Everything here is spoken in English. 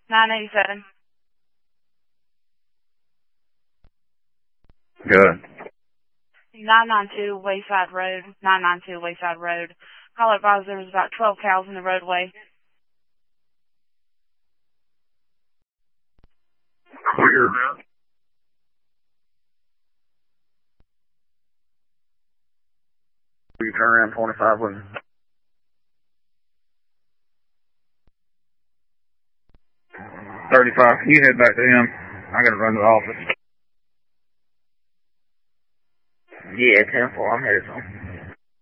987. Good. 992 Wayside Road. 992 Wayside Road. Caller advised there was about 12 cows in the roadway. Clear. You turn around 25 with 35. You head back to him. I gotta run to the office. Yeah, 10-4. I'm headed home.